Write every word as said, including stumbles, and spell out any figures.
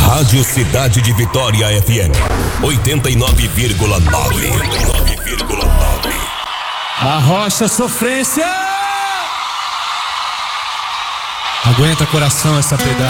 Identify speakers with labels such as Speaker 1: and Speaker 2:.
Speaker 1: Rádio Cidade de Vitória F M oitenta e nove vírgula nove.
Speaker 2: Arrocha sofrência. Aguenta coração essa pedada.